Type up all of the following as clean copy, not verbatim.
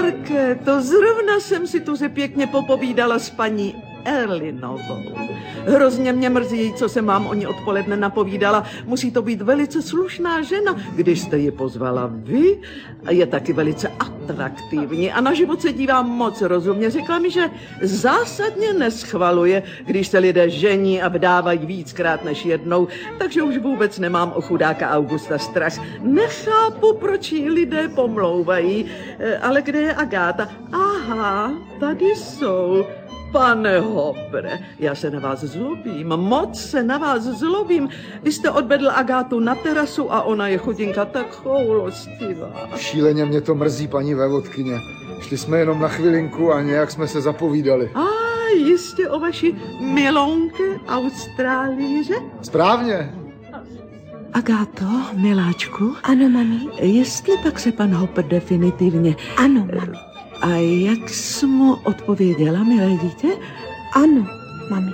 Markéto, zrovna jsem si tu se pěkně popovídala s paní Erlinovou. Hrozně mě mrzí, co se mám o ní odpoledne napovídala. Musí to být velice slušná žena, když jste ji pozvala vy. Je taky velice atraktivní a na život se dívá moc rozumně. Řekla mi, že zásadně neschvaluje, když se lidé žení a vdávají víckrát než jednou, takže už vůbec nemám o chudáka Augusta strach. Nechápu, proč ji lidé pomlouvají. Ale kde je Agáta? Aha, tady jsou. Pane Hopre, já se na vás zlobím, moc se na vás zlobím. Vy jste odvedl Agátu na terasu a ona je chudinka tak choulostivá. Šíleně mě to mrzí, paní vévodkyně. Šli jsme jenom na chvilinku a nějak jsme se zapovídali. Jistě o vaši milonke Austrálíře? Správně. Agáto, miláčku. Ano, mami. Jestli pak se pan Hopper definitivně... Ano, mami. A jak jsi mu odpověděla, milé dítě? Ano, mami.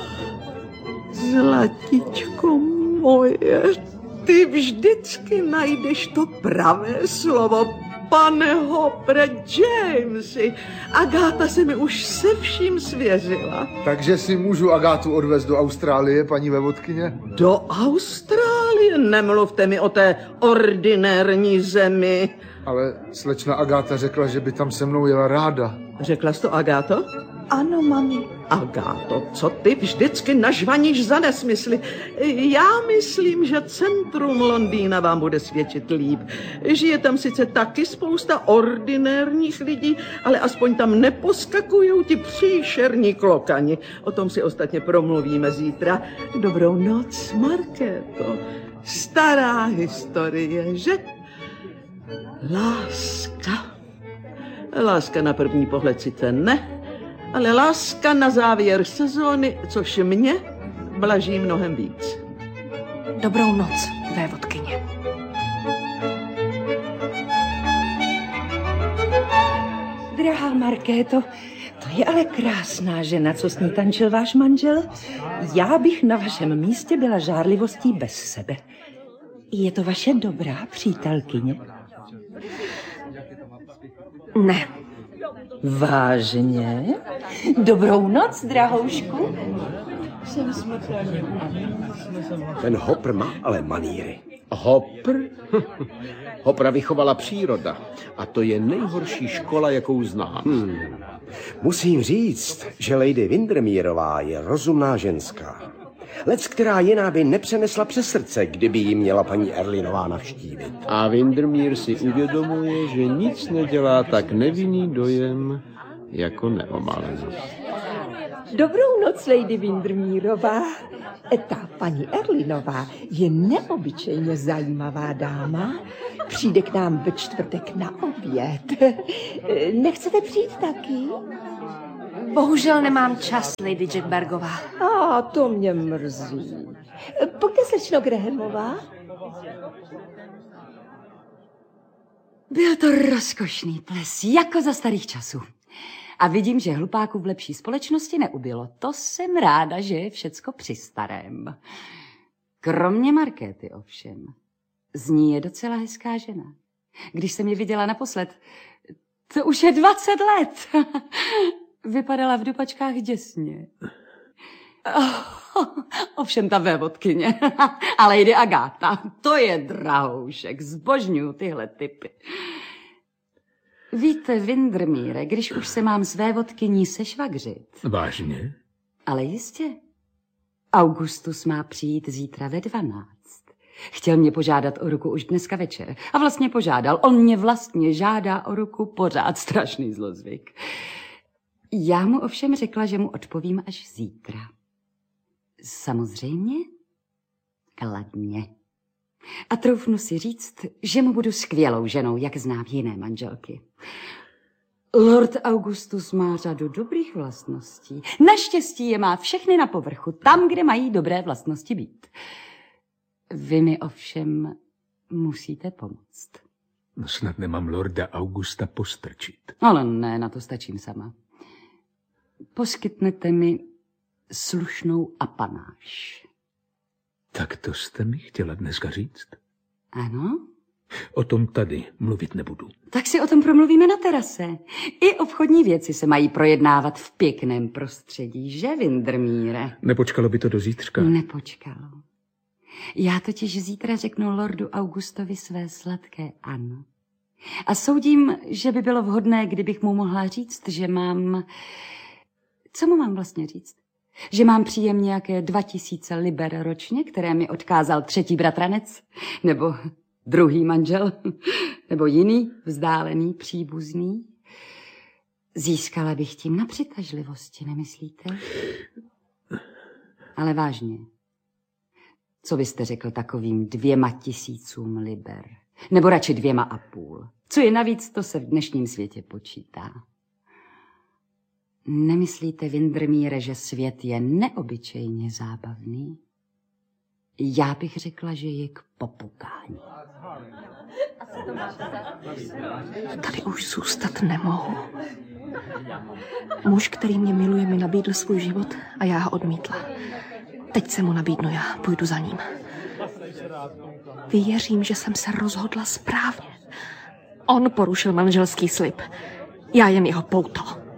Zlatičko moje, ty vždycky najdeš to pravé slovo. Pane Hopre, Jamesy, Agáta se mi už se vším svěřila. Takže si můžu Agátu odvést do Austrálie, paní vévodkyně? Do Austrálie? Nemluvte mi o té ordinérní zemi. Ale slečna Agáta řekla, že by tam se mnou jela ráda. Řekla jsi to, Agáto? Ano, mami. Agáto, co ty vždycky nažvaníš za nesmysly? Já myslím, že centrum Londýna vám bude svědčit líp. Žije tam sice taky spousta ordinérních lidí, ale aspoň tam neposkakujou ti příšerní klokani. O tom si ostatně promluvíme zítra. Dobrou noc, Markéto. Stará historie, že? Láska. Láska na první pohled sice ne, ale láska na závěr sezóny, což mě blaží mnohem víc. Dobrou noc, vévodkyně. Drahá Markéto, to je ale krásná žena, co s ní tančil váš manžel. Já bych na vašem místě byla žárlivostí bez sebe. Je to vaše dobrá přítelkyně? Ne. Vážně? Dobrou noc, drahoušku. Jsem smrtelný. Ten Hopper má ale maníry. Hopper? Hoppera vychovala příroda. A to je nejhorší škola, jakou znám. Musím říct, že Lady Windermereová je rozumná ženská. Lec, která jiná by nepřenesla přes srdce, kdyby ji měla paní Erlinová navštívit. A Windermere si uvědomuje, že nic nedělá tak nevinný dojem jako neomalenost. Dobrou noc, Lady Windermereová. Ta paní Erlinová je neobyčejně zajímavá dáma. Přijde k nám ve čtvrtek na oběd. Nechcete přijít taky? Bohužel nemám čas, Lady Jedburgová. To mě mrzí. Pojďte, slečno Grahamová. Byl to rozkošný ples, jako za starých časů. A vidím, že hlupáků v lepší společnosti neubylo. To jsem ráda, že je všecko při starém. Kromě Markéty ovšem. Z ní je docela hezká žena. Když jsem ji viděla naposled, to už je 20 let. Vypadala v dupačkách děsně. Ovšem ta vévodkyně. A Lady Agáta, to je drahoušek. Zbožňuju tyhle typy. Víte, Windermere, když už se mám s vévodkyní sešvagřit. Vážně? Ale jistě. Augustus má přijít zítra ve 12. Chtěl mě požádat o ruku už dneska večer. A vlastně požádal. On mě vlastně žádá o ruku pořád, strašný zlozvyk. Já mu ovšem řekla, že mu odpovím až zítra. Samozřejmě kladně. A troufnu si říct, že mu budu skvělou ženou, jak znám jiné manželky. Lord Augustus má řadu dobrých vlastností. Naštěstí je má všechny na povrchu, tam, kde mají dobré vlastnosti být. Vy mi ovšem musíte pomoct. No snad nemám lorda Augusta postrčit. Ale ne, na to stačím sama. Poskytnete mi slušnou apanáž. Tak to jste mi chtěla dneska říct? Ano? O tom tady mluvit nebudu. Tak si o tom promluvíme na terase. I obchodní věci se mají projednávat v pěkném prostředí, že, Windermere? Nepočkalo by to do zítřka? Nepočkalo. Já totiž zítra řeknu lordu Augustovi své sladké ano. A soudím, že by bylo vhodné, kdybych mu mohla říct, že mám... Co mu mám vlastně říct? Že mám příjem nějaké 2000 liber ročně, které mi odkázal třetí bratranec? Nebo druhý manžel? Nebo jiný vzdálený příbuzný? Získala bych tím na přitažlivosti, nemyslíte? Ale vážně. Co byste řekl takovým 2000 liber? Nebo radši 2,5? Co je navíc, to se v dnešním světě počítá. Nemyslíte, Windermere, že svět je neobyčejně zábavný? Já bych řekla, že je k popukání. Tady už zůstat nemohu. Muž, který mě miluje, mi nabídl svůj život a já ho odmítla. Teď se mu nabídnu já, půjdu za ním. Věřím, že jsem se rozhodla správně. On porušil manželský slib. Já jen jeho pouto.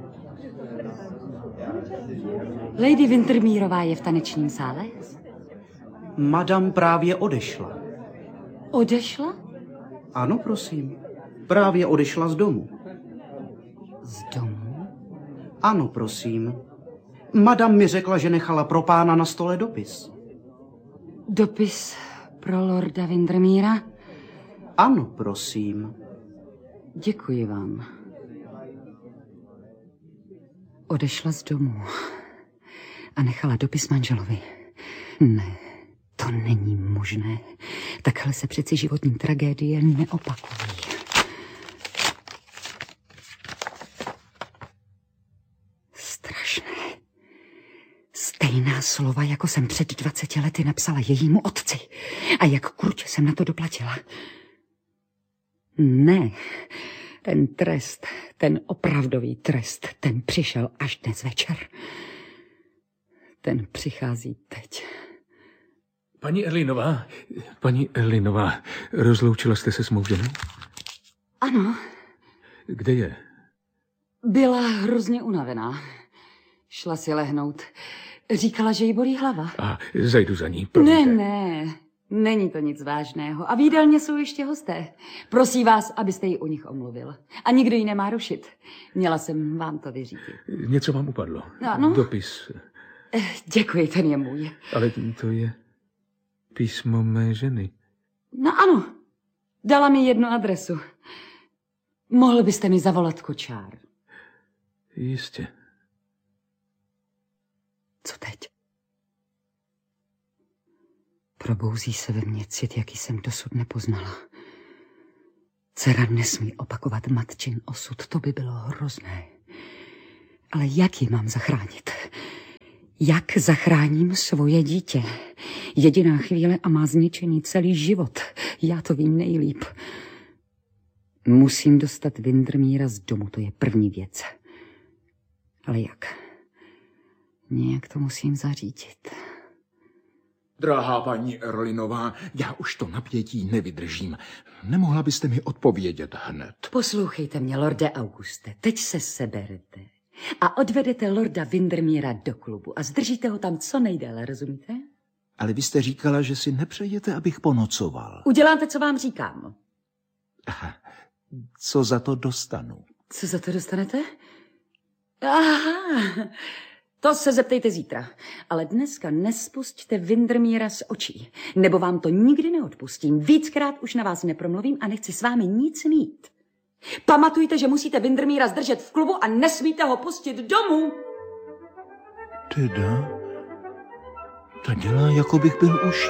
Lady Windermerová je v tanečním sále? Madam právě odešla. Odešla? Ano, prosím. Právě odešla z domu. Z domu? Ano, prosím. Madam mi řekla, že nechala pro pána na stole dopis. Dopis pro lorda Windermera? Ano, prosím. Děkuji vám. Odešla z domu a nechala dopis manželovi. Ne, to není možné. Takhle se přeci životní tragédie neopakují. Strašné. Stejná slova, jako jsem před 20 lety napsala jejímu otci. A jak kruče jsem na to doplatila. Ne, ten trest, ten opravdový trest, ten přišel až dnes večer. Ten přichází teď. Paní Erlinová, rozloučila jste se s mou ženou? Ano. Kde je? Byla hrozně unavená. Šla si lehnout. Říkala, že jí bolí hlava. A zajdu za ní, promiňte. Ne, není to nic vážného. A v jídelně jsou ještě hosté. Prosím vás, abyste ji u nich omluvil. A nikdo ji nemá rušit. Měla jsem vám to vyřídit. Něco vám upadlo. Ano? Dopis. Děkuji, ten je můj. Ale to je písmo mé ženy. No ano, dala mi jednu adresu. Mohl byste mi zavolat kočár. Jistě. Co teď? Probouzí se ve mně cit, jaký jsem dosud nepoznala. Dcera nesmí opakovat matčin osud, to by bylo hrozné. Ale jak ji mám zachránit? Jak zachráním svoje dítě? Jediná chvíle a má zničený celý život. Já to vím nejlíp. Musím dostat Windermera z domu, to je první věc. Ale jak? Nějak to musím zařídit. Drahá paní Erlinová, já už to napětí nevydržím. Nemohla byste mi odpovědět hned? Poslouchejte mě, lorde Auguste, teď se seberete a odvedete lorda Windermera do klubu a zdržíte ho tam co nejdéle, rozumíte? Ale vy jste říkala, že si nepřejete, abych ponocoval. Uděláte, co vám říkám. Co za to dostanu? Co za to dostanete? Aha, to se zeptejte zítra. Ale dneska nespusťte Windermera z očí, nebo vám to nikdy neodpustím. Víckrát už na vás nepromluvím a nechci s vámi nic mít. Pamatujte, že musíte Windermera zdržet v klubu a nesmíte ho pustit domů. Teda? Ta dělá, jako bych byl už